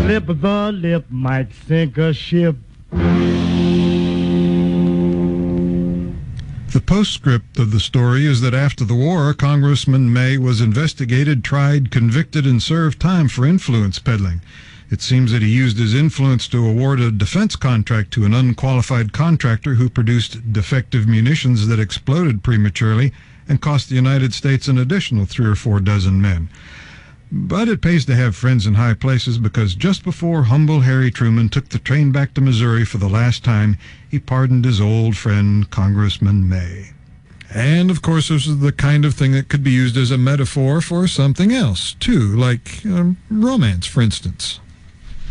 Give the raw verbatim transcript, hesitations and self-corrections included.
Slip of the lip might sink a ship. The postscript of the story is that after the war, Congressman May was investigated, tried, convicted, and served time for influence peddling. It seems that he used his influence to award a defense contract to an unqualified contractor who produced defective munitions that exploded prematurely and cost the United States an additional three or four dozen men. But it pays to have friends in high places, because just before humble Harry Truman took the train back to Missouri for the last time, he pardoned his old friend, Congressman May. And, of course, this is the kind of thing that could be used as a metaphor for something else, too, like um, romance, for instance.